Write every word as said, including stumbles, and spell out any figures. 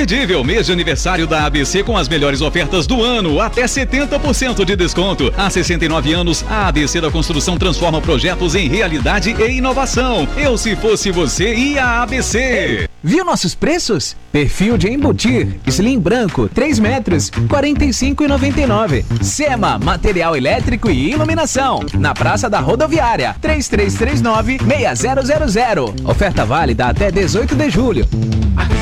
imperdível mês de aniversário da A B C com as melhores ofertas do ano, até setenta por cento de desconto. Há sessenta e nove anos, a A B C da Construção transforma projetos em realidade e inovação. Eu, se fosse você, ia a ABC. Viu nossos preços? Perfil de embutir, slim branco, três metros, quarenta e cinco reais e noventa e nove centavos. Sema, material elétrico e iluminação, na Praça da Rodoviária, três três três nove, seis zero zero zero. Oferta válida até dezoito de julho.